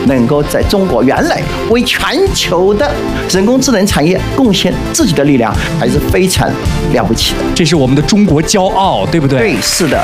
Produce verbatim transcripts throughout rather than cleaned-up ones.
能够在中国原来为全球的人工智能产业贡献自己的力量，还是非常了不起的。 这是我们的中国骄傲，对不对？ 对，是的。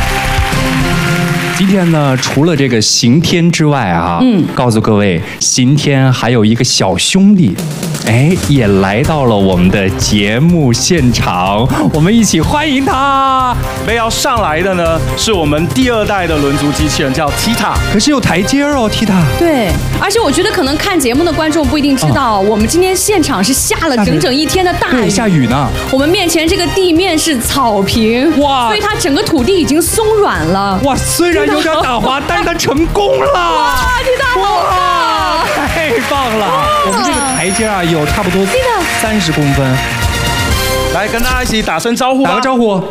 今天呢，除了这个刑天之外啊，嗯，告诉各位，刑天还有一个小兄弟，哎，也来到了我们的节目现场，我们一起欢迎他。 准备要上来的呢，是我们第二代的轮足机器人，叫 Tita。 可是有台阶哦 ，Tita。 对，而且我觉得可能看节目的观众不一定知道，哦、我们今天现场是下了整整一天的大雨， 对，下雨呢。 我们面前这个地面是草坪，哇，所以它整个土地已经松软了。 哇，虽然有点打滑，但是它成功了！ 哇，Tita好棒！ 太棒了！我们这个台阶啊，有差不多三十公分。 来跟大家一起打声招呼， 打个招呼。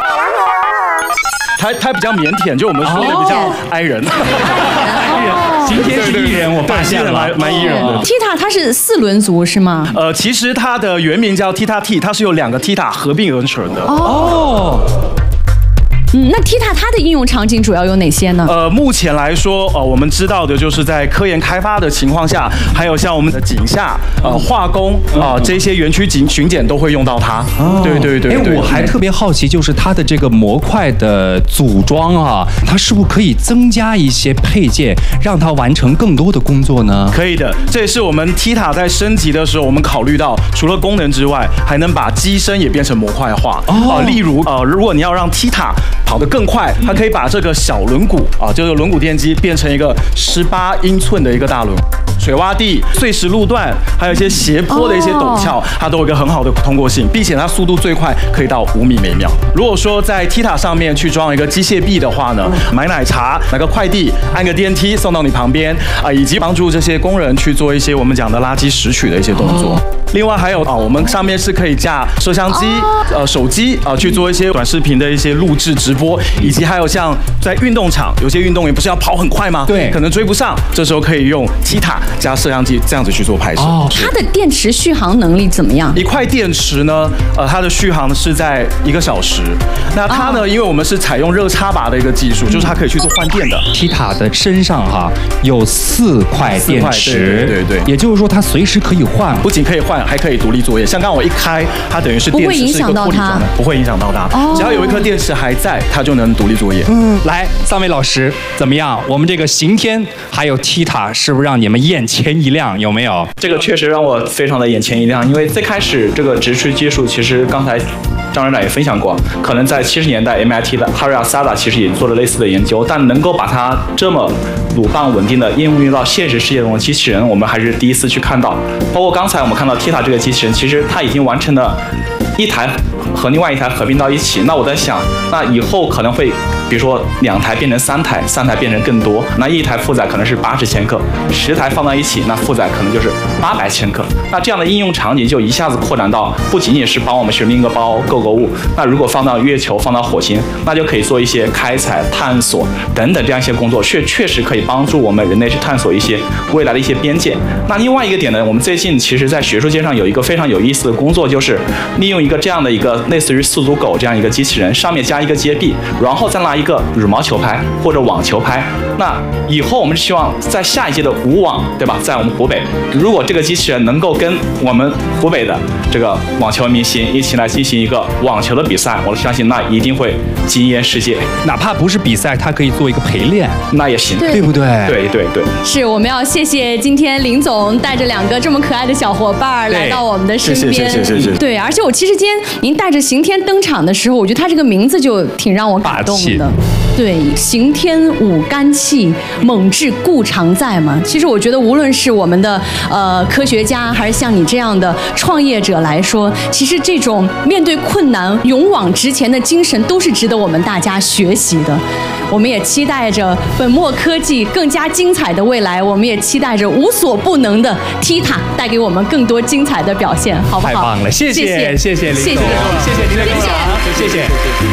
他他比较腼腆，就我们说的比较哀人。 哦、今天是艺人，我发现了， 蛮蛮艺人的。 Tita 它是四轮足是吗？ 呃，其实它的原名叫 Tita T， 它是由两个 Tita 合并而成的。 哦。嗯，那 Tita 它的应用场景主要有哪些呢？ 呃，目前来说，呃，我们知道的就是在科研开发的情况下，还有像我们的井下、呃化工啊、呃、这些园区巡巡检都会用到它。哦、对对对对。 哎，我还特别好奇，就是它的这个模块的组装啊，它是不是可以增加一些配件，让它完成更多的工作呢？ 可以的，这也是我们 Tita 在升级的时候，我们考虑到除了功能之外，还能把机身也变成模块化。哦、呃，例如呃，如果你要让 Tita跑得更快，它可以把这个小轮毂啊，这个轮毂电机变成一个十八英寸的一个大轮。水洼地、碎石路段，还有一些斜坡的一些陡峭，它都有一个很好的通过性，并且它速度最快可以到五米每秒。如果说在 Tita 上面去装一个机械臂的话呢，买奶茶、拿个快递、按个电梯送到你旁边啊，以及帮助这些工人去做一些我们讲的垃圾拾取的一些动作。另外还有啊，我们上面是可以架摄像机、呃手机啊，去做一些短视频的一些录制直播，以及还有像在运动场，有些运动员不是要跑很快吗？ 对， 可能追不上，这时候可以用 Tita 加摄像机这样子去做拍摄。 哦，它的电池续航能力怎么样？ 一块电池呢，呃，它的续航是在一个小时。那它呢，哦、因为我们是采用热插拔的一个技术，就是它可以去做换电的。 Tita 的身上哈有四块电池， 对对 对, 对， 也就是说它随时可以换， 不仅可以换，还可以独立作业。像刚刚我一开，它等于是电池是一个脱离状态，不会影响到它。哦、只要有一颗电池还在，它就能独立作业。 嗯，来，三位老师怎么样？我们这个刑天还有 Tita 是不是让你们眼前一亮？有没有？ 这个确实让我非常的眼前一亮，因为最开始这个直吹技术，其实刚才张院长也分享过，可能在七十年代 M I T 的 Hari Asada 其实也做了类似的研究，但能够把它这么鲁棒稳定的应用到现实世界中的机器人，我们还是第一次去看到。包括刚才我们看到 Tita 这个机器人，其实它已经完成了一台和另外一台合并到一起。那我在想，那以后可能会，比如说两台变成三台，三台变成更多，那一台负载可能是八十千克，十台放在一起，那负载可能就是八百千克。那这样的应用场景就一下子扩展到不仅仅是帮我们去拎个包、购购物。那如果放到月球、放到火星，那就可以做一些开采、探索等等这样一些工作，确确实可以帮助我们人类去探索一些未来的一些边界。那另外一个点呢，我们最近其实在学术界上有一个非常有意思的工作，就是利用一个这样的一个类似于四足狗这样一个机器人，上面加一个接臂，然后再拿一个羽毛球拍或者网球拍。那以后我们希望在下一届的无网，对吧？在我们湖北，如果这个机器人能够跟我们湖北的这个网球明星一起来进行一个网球的比赛，我相信那一定会惊艳世界。 哪怕不是比赛，它可以做一个陪练， 那也行， 对, 对不对？ 对对对， 是我们要谢谢今天林总带着两个这么可爱的小伙伴来到我们的身边。 谢谢谢谢谢谢。 对，而且我其实今天您带着刑天登场的时候，我觉得他这个名字就挺让我感动的。对，刑天舞肝气，猛志固常在嘛。其实我觉得，无论是我们的呃科学家，还是像你这样的创业者来说，其实这种面对困难、勇往直前的精神，都是值得我们大家学习的。我们也期待着本墨科技更加精彩的未来，我们也期待着无所不能的 Tita 带给我们更多精彩的表现，好不好？ 太棒了，谢谢谢谢林总，谢谢谢谢您的分享，谢谢。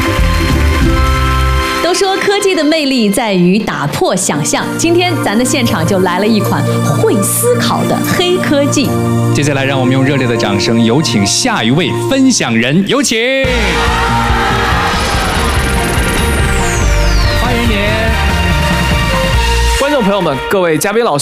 都说科技的魅力在于打破想象，今天咱的现场就来了一款会思考的黑科技。 接下来让我们用热烈的掌声有请下一位分享人，有请。 欢迎您，观众朋友们，各位嘉宾老师。